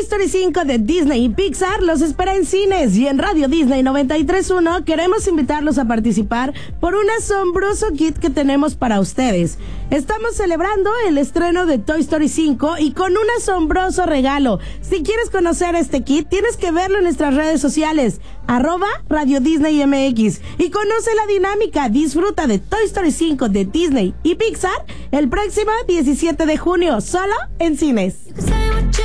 Story 5 de Disney y Pixar los espera en cines, y en Radio Disney 93.1 queremos invitarlos a participar por un asombroso kit que tenemos para ustedes. Estamos celebrando el estreno de Toy Story 5 y con un asombroso regalo. Si quieres conocer este kit, tienes que verlo en nuestras redes sociales, @Radio Disney MX, y conoce la dinámica. Disfruta de Toy Story 5 de Disney y Pixar el próximo 17 de junio, solo en cines.